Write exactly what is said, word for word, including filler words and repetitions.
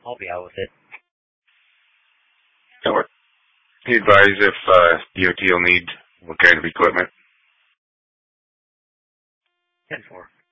I'll be out with it. So what? Can you advise if uh, D O T will need what kind of equipment? ten four.